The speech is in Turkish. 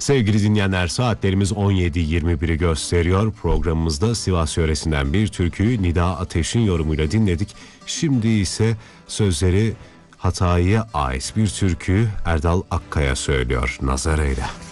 Sevgili dinleyenler, saatlerimiz 17.21'i gösteriyor. Programımızda Sivas yöresinden bir türküyü Nida Ateş'in yorumuyla dinledik. Şimdi ise sözleri Hatay'a ait bir türküyü Erdal Akkaya söylüyor. Nazar eyle.